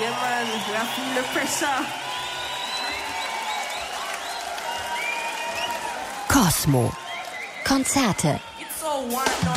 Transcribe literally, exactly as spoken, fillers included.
Yeah, man, we are feeling the pressure. Cosmo. Konzerte. It's so warm now.